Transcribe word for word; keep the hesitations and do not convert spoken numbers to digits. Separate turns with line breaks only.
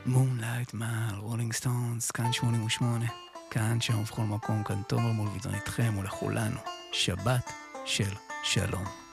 מונלייט מעל רולינג סטונס, כאן שמונים ושמונה, כאן שם ובכל מקום, כאן תומר מול וידון איתכם ולכולנו, שבת של שלום.